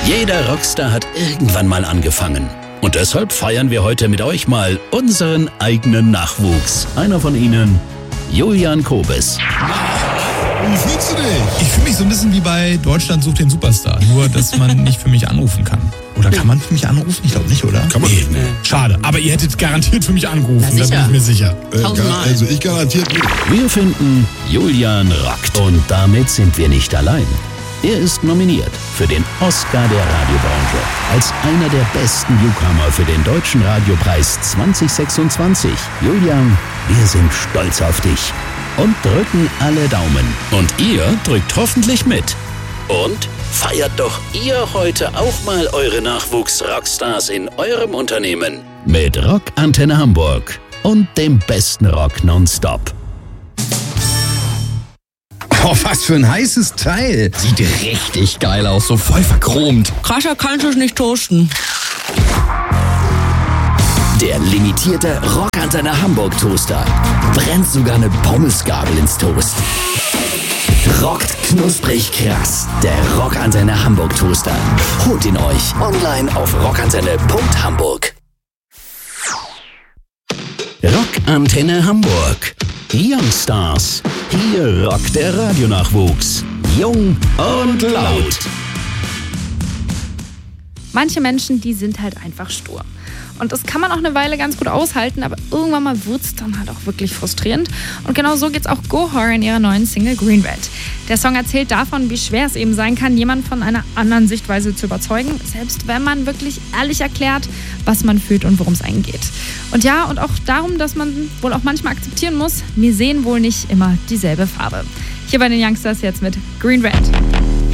Jeder Rockstar hat irgendwann mal angefangen. Und deshalb feiern wir heute mit euch mal unseren eigenen Nachwuchs. Einer von ihnen, Julian Kobes. Wie fühlst du dich? Ich fühle mich so ein bisschen wie bei Deutschland sucht den Superstar. Nur, dass man nicht für mich anrufen kann. Oder kann man für mich anrufen? Ich glaube nicht, oder? Kann man nicht. Schade. Aber ihr hättet garantiert für mich angerufen. Na, da bin ich mir sicher. Also ich garantiert nicht. Wir finden, Julian rockt. Und damit sind wir nicht allein. Er ist nominiert für den Oscar der Radiobranche als einer der besten Newcomer für den Deutschen Radiopreis 2026. Julian, wir sind stolz auf dich und drücken alle Daumen. Und ihr drückt hoffentlich mit. Und feiert doch ihr heute auch mal eure Nachwuchs-Rockstars in eurem Unternehmen mit Rock Antenne Hamburg und dem besten Rock nonstop. Oh, was für ein heißes Teil. Sieht richtig geil aus, so voll verchromt. Krasser kannst du es nicht toasten. Der limitierte Rock Antenne Hamburg Toaster brennt sogar eine Pommesgabel ins Toast. Rockt knusprig krass, der Rock Antenne Hamburg Toaster. Holt ihn euch online auf rockantenne.hamburg. Rock Antenne Hamburg. Youngstars. Hier rockt der Radionachwuchs. Jung und laut. Manche Menschen, die sind halt einfach stur. Und das kann man auch eine Weile ganz gut aushalten, aber irgendwann mal wird es dann halt auch wirklich frustrierend. Und genau so geht's auch Go Horror in ihrer neuen Single Green Red. Der Song erzählt davon, wie schwer es eben sein kann, jemanden von einer anderen Sichtweise zu überzeugen, selbst wenn man wirklich ehrlich erklärt, was man fühlt und worum es einem geht. Und ja, und auch darum, dass man wohl auch manchmal akzeptieren muss, wir sehen wohl nicht immer dieselbe Farbe. Hier bei den Youngstars jetzt mit Green Red.